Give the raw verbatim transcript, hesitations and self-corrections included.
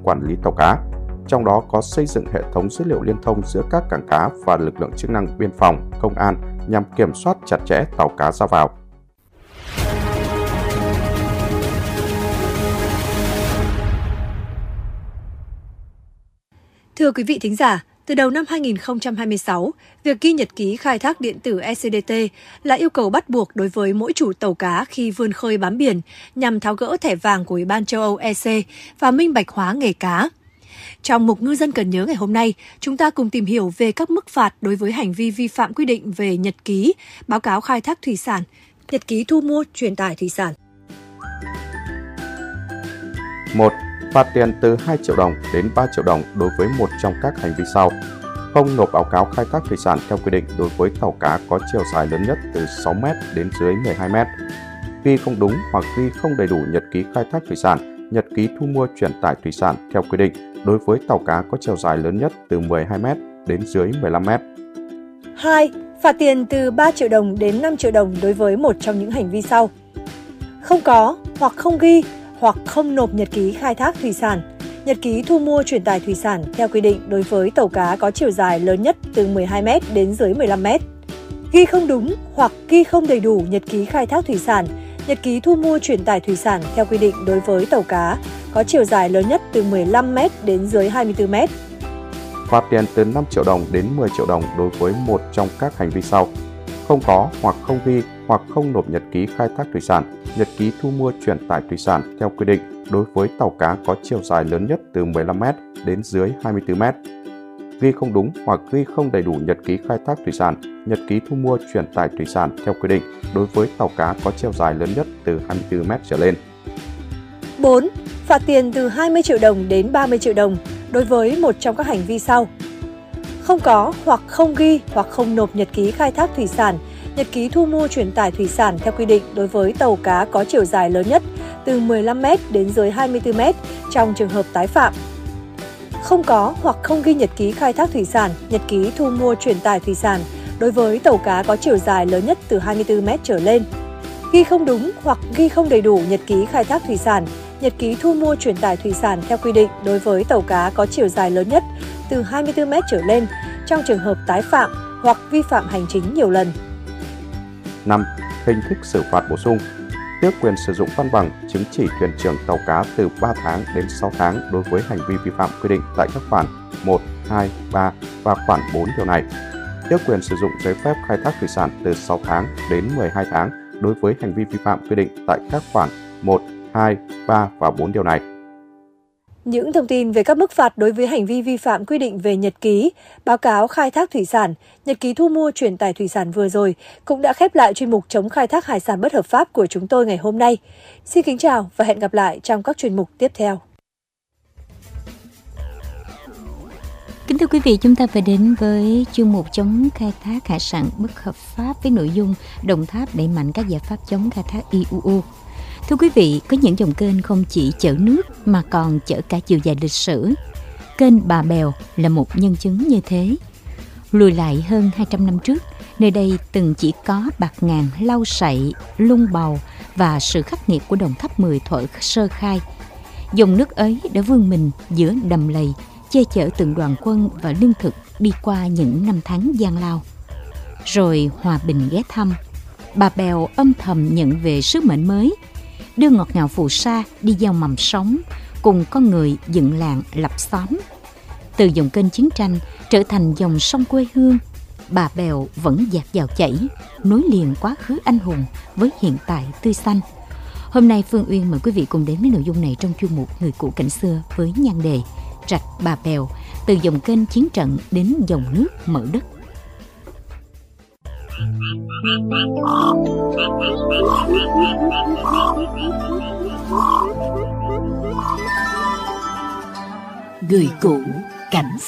quản lý tàu cá. Trong đó có xây dựng hệ thống dữ liệu liên thông giữa các cảng cá và lực lượng chức năng biên phòng, công an nhằm kiểm soát chặt chẽ tàu cá ra vào. Thưa quý vị thính giả, từ đầu năm hai nghìn không trăm hai mươi sáu, việc ghi nhật ký khai thác điện tử e xê đê tê là yêu cầu bắt buộc đối với mỗi chủ tàu cá khi vươn khơi bám biển nhằm tháo gỡ thẻ vàng của Ủy ban châu Âu e xê và minh bạch hóa nghề cá. Trong mục Ngư dân cần nhớ ngày hôm nay, chúng ta cùng tìm hiểu về các mức phạt đối với hành vi vi phạm quy định về nhật ký, báo cáo khai thác thủy sản, nhật ký thu mua, truyền tải thủy sản. một. Phạt tiền từ hai triệu đồng đến ba triệu đồng đối với một trong các hành vi sau. Không nộp báo cáo khai thác thủy sản theo quy định đối với tàu cá có chiều dài lớn nhất từ sáu mét đến dưới mười hai mét. Ghi không đúng hoặc ghi không đầy đủ nhật ký khai thác thủy sản, nhật ký thu mua truyền tải thủy sản theo quy định đối với tàu cá có chiều dài lớn nhất từ mười hai mét đến dưới mười lăm mét. hai. Phạt tiền từ ba triệu đồng đến năm triệu đồng đối với một trong những hành vi sau. Không có hoặc không ghi hoặc không nộp nhật ký khai thác thủy sản, nhật ký thu mua truyền tải thủy sản theo quy định đối với tàu cá có chiều dài lớn nhất từ mười hai mét đến dưới mười lăm mét. Ghi không đúng hoặc ghi không đầy đủ nhật ký khai thác thủy sản, nhật ký thu mua truyền tải thủy sản theo quy định đối với tàu cá có chiều dài lớn nhất từ mười lăm mét đến dưới hai mươi tư mét. Phạt tiền từ năm triệu đồng đến mười triệu đồng đối với một trong các hành vi sau. Không có hoặc không ghi hoặc không nộp nhật ký khai thác thủy sản, nhật ký thu mua truyền tải thủy sản theo quy định đối với tàu cá có chiều dài lớn nhất từ mười lăm mét đến dưới hai mươi tư mét. Ghi không đúng hoặc ghi không đầy đủ nhật ký khai thác thủy sản, nhật ký thu mua truyền tải thủy sản theo quy định đối với tàu cá có chiều dài lớn nhất từ hai mươi tư mét trở lên. bốn. Phạt tiền từ hai mươi triệu đồng đến ba mươi triệu đồng đối với một trong các hành vi sau. Không có hoặc không ghi hoặc không nộp nhật ký khai thác thủy sản, nhật ký thu mua truyền tải thủy sản theo quy định đối với tàu cá có chiều dài lớn nhất từ mười lăm mét đến dưới hai mươi tư mét trong trường hợp tái phạm. Không có hoặc không ghi nhật ký khai thác thủy sản, nhật ký thu mua truyền tải thủy sản đối với tàu cá có chiều dài lớn nhất từ hai mươi tư mét trở lên. Ghi không đúng hoặc ghi không đầy đủ nhật ký khai thác thủy sản, nhật ký thu mua truyền tải thủy sản theo quy định đối với tàu cá có chiều dài lớn nhất từ hai mươi tư mét trở lên trong trường hợp tái phạm hoặc vi phạm hành chính nhiều lần. năm. Hình thức xử phạt bổ sung. Tước quyền sử dụng văn bằng chứng chỉ thuyền trưởng tàu cá từ ba tháng đến sáu tháng đối với hành vi vi phạm quy định tại các khoản một, hai, ba và khoản bốn điều này. Tước quyền sử dụng giấy phép khai thác thủy sản từ sáu tháng đến mười hai tháng đối với hành vi vi phạm quy định tại các khoản một, hai, ba và bốn điều này. Những thông tin về các mức phạt đối với hành vi vi phạm quy định về nhật ký, báo cáo khai thác thủy sản, nhật ký thu mua truyền tải thủy sản vừa rồi cũng đã khép lại chuyên mục chống khai thác hải sản bất hợp pháp của chúng tôi ngày hôm nay. Xin kính chào và hẹn gặp lại trong các chuyên mục tiếp theo. Kính thưa quý vị, chúng ta phải đến với chuyên mục chống khai thác hải sản bất hợp pháp với nội dung Đồng Tháp đẩy mạnh các giải pháp chống khai thác i u u. Thưa quý vị, có những dòng kênh không chỉ chở nước mà còn chở cả chiều dài lịch sử. Kênh Bà Bèo là một nhân chứng như thế. Lùi lại hơn hai trăm năm trước, nơi đây từng chỉ có bạt ngàn, lau sậy, lung bầu và sự khắc nghiệt của Đồng Tháp mười thuở sơ khai. Dòng nước ấy đã vươn mình giữa đầm lầy, che chở từng đoàn quân và lương thực đi qua những năm tháng gian lao. Rồi hòa bình ghé thăm, Bà Bèo âm thầm nhận về sứ mệnh mới, đưa ngọt ngào phù sa đi gieo mầm sống, cùng con người dựng làng lập xóm. Từ dòng kênh chiến tranh trở thành dòng sông quê hương, Bà Bèo vẫn dạt dào chảy, nối liền quá khứ anh hùng với hiện tại tươi xanh. Hôm nay Phương Uyên mời quý vị cùng đến với nội dung này trong chuyên mục Người cũ cảnh xưa với nhan đề Rạch Bà Bèo, từ dòng kênh chiến trận đến dòng nước mở đất. Người cũ cảnh